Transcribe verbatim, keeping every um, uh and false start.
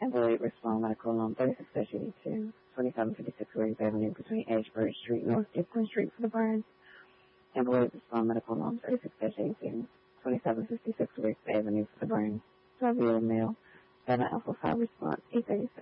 Beloit Respond Medical Loan thirty-six eighty-two, twenty-seven fifty-six Williams Avenue between Ashbury Street, North Dicklin Street for the Burns. And Beloit Respond Medical Loan thirty-six eighty-two, twenty-seven fifty-six Williams Avenue for the Burns. twelve year mail. Data Alpha five Response eight thirty-seven.